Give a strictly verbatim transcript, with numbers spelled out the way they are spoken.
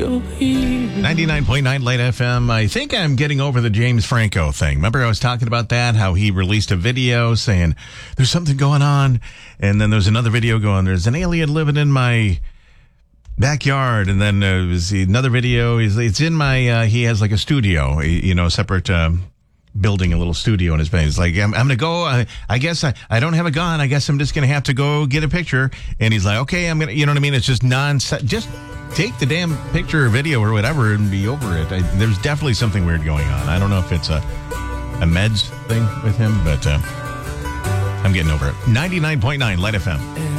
ninety-nine point nine Light F M. I think I'm getting over the James Franco thing. Remember I was talking about that, how he released a video saying there's something going on, and then there's another video going, there's an alien living in my backyard, and then uh, there's another video, he's, it's in my, uh, he has like a studio, you know, separate um, building, a little studio in his bed. He's like, I'm, I'm going to go, I, I guess I, I don't have a gun, I guess I'm just going to have to go get a picture. And he's like, okay, I'm going to, you know what I mean? It's just non-set, just take the damn picture or video or whatever and be over it. I, there's definitely something weird going on. I don't know if it's a, a meds thing with him, but uh, I'm getting over it. ninety-nine point nine Light F M.